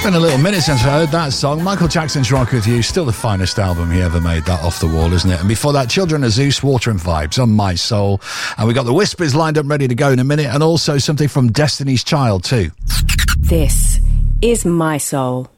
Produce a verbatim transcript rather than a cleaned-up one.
Been a little minute since I heard that song. Michael Jackson's Rock With You, still the finest album he ever made, that Off the Wall, isn't it? And before that, Children of Zeus, Water and Vibes on My Soul. And we got the Whispers lined up ready to go in a minute, and also something from Destiny's Child too. This is My Soul.